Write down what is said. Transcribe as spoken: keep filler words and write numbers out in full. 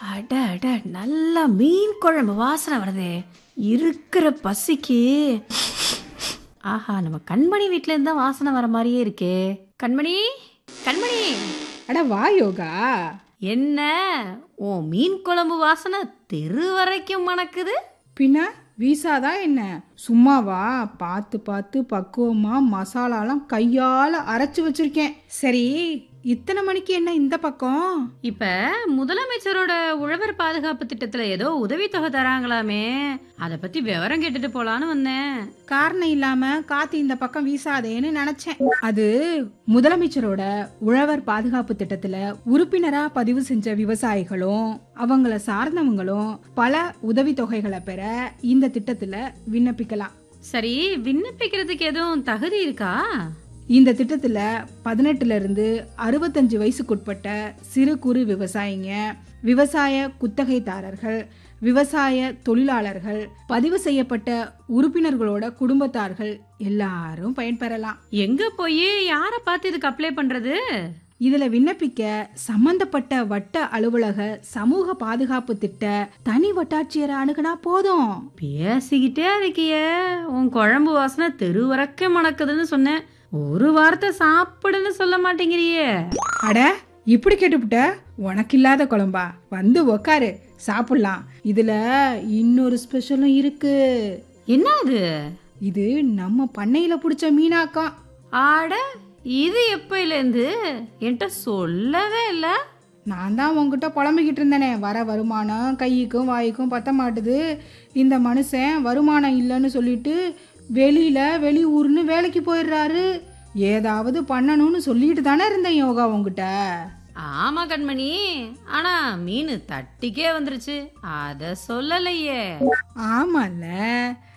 அட அட நல்லா மீன் குழம்பு வாசனை வருதே. இருக்கிற பசிக்கு. ஆஹா, நம்ம கண்மணி வீட்ல இருந்தா வாசனை வர மாதிரியே இருக்கே. கண்மணி, கண்மணி. அட வா யோகா. என்ன ஓ மீன் குழம்பு வாசனை தெரு வரைக்கும் மணக்குது? பின்ன வீசாதான் என்ன? சும்மாவா? பார்த்து பார்த்து பக்குவமா மசாலாலாம் கையால அரைச்சு வச்சிருக்கேன். சரி, இத்தனை மணிக்கு என்ன இந்த பக்கம்? இப்ப முதலமைச்சரோட உழவர் பாதுகாப்பு திட்டத்துல ஏதோ உதவித்தொகை தராங்களாமே, அத பத்தி விவரம் கேட்டுட்டு போலான்னு வந்தேன். காரணம் இல்லாம காத்து இந்த பக்கம் வீசாதேன்னு நினைச்சேன். அது முதலமைச்சரோட உழவர் பாதுகாப்பு திட்டத்துல உறுப்பினரா பதிவு செஞ்ச விவசாயிகளும் அவங்கள சார்ந்தவங்களும் பல உதவி தொகைகளை பெற இந்த திட்டத்துல விண்ணப்பிக்கலாம். சரி, விண்ணப்பிக்கிறதுக்கு எதுவும் தகுதி இருக்கா? இந்த திட்டத்துல பதினெட்டுல இருந்து அறுபத்தஞ்சு வயசுக்குட்பட்ட சிறு குறு விவசாயிங்க, விவசாய குத்தகைதாரர்கள், விவசாய தொழிலாளர்கள், பதிவு செய்யப்பட்ட உறுப்பினர்களோட குடும்பத்தார்கள் எல்லாரும் பயன்பெறலாம். எங்க போய் யார பார்த்து இதுக்கு அப்ளை பண்றது? இதுல விண்ணப்பிக்க சம்பந்தப்பட்ட வட்ட அலுவலக சமூக பாதுகாப்பு திட்ட தனி வட்டாட்சியரை அணுகுனா போதும். பேசிக்கிட்டே இருக்கியே, உன் குழம்பு வாசனை தெரு வரைக்கும் மணக்குதுன்னு சொன்னேன். ஒரு வார்த்தை சாப்பிடுன்னு சொல்ல மாட்டேங்கிறியே. அட, இப்படி கேட்டுப்புட்ட? உனக்கு இல்லாத குழம்பா? வந்து உக்காரு, சாப்பிடலாம். இதுல இன்னொரு ஸ்பெஷலும் இருக்கு. என்ன அது? இது நம்ம பண்ணையில புடிச்ச மீனாக்கம். ஆட, இது எப்பயிலேருந்து என்கிட்ட சொல்லவே இல்லை. நான் தான் உங்ககிட்ட புலம்பிக்கிட்டு இருந்தேனே, வர வருமானம் கைக்கும் வாய்க்கும் பத்த மாட்டுது, இந்த மனுஷன் வருமானம் இல்லைன்னு சொல்லிட்டு வெளியில வெளி ஊர்னு வேலைக்கு போயிடுறாரு, ஏதாவது பண்ணணும்னு சொல்லிட்டு தானே இருந்தேன் யோகா உங்ககிட்ட. ஆமா கண்மணி, ஆனா மீன் தட்டிக்கே வந்துருச்சு, அத சொல்லலையே. ஆமால,